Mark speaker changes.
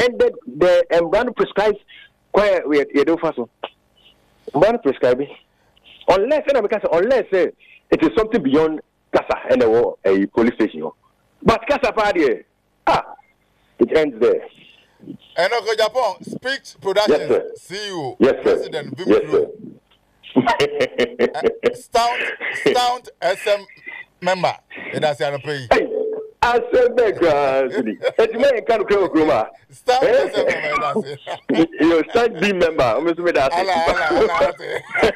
Speaker 1: and the brand prescribes where we do fast. Brand prescribing unless it is something beyond Casa and a police station. But Casa party, it ends there.
Speaker 2: And Uncle Japan, Speech Productions, CEO, President Vim Stout SM member, and that's your pay.
Speaker 1: I said, it's my kind of crowd.
Speaker 2: Stout SM member,
Speaker 1: You're a member.